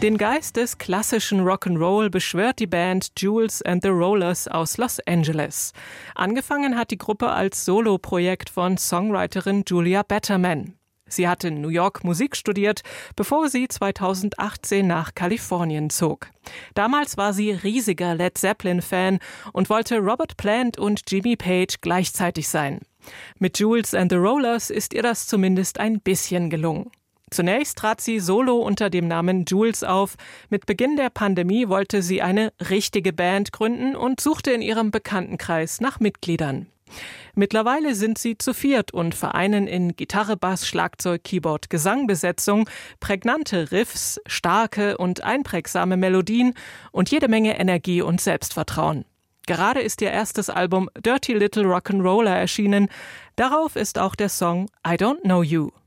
Den Geist des klassischen Rock'n'Roll beschwört die Band Jewels and the Rollers aus Los Angeles. Angefangen hat die Gruppe als Soloprojekt von Songwriterin Julia Betterman. Sie hat in New York Musik studiert, bevor sie 2018 nach Kalifornien zog. Damals war sie riesiger Led Zeppelin-Fan und wollte Robert Plant und Jimmy Page gleichzeitig sein. Mit Jewels and the Rollers ist ihr das zumindest ein bisschen gelungen. Zunächst trat sie solo unter dem Namen Jules auf. Mit Beginn der Pandemie wollte sie eine richtige Band gründen und suchte in ihrem Bekanntenkreis nach Mitgliedern. Mittlerweile sind sie zu viert und vereinen in Gitarre, Bass, Schlagzeug, Keyboard, Gesangbesetzung prägnante Riffs, starke und einprägsame Melodien und jede Menge Energie und Selbstvertrauen. Gerade ist ihr erstes Album Dirty Little Rock'n'Roller erschienen. Darauf ist auch der Song I Don't Know You.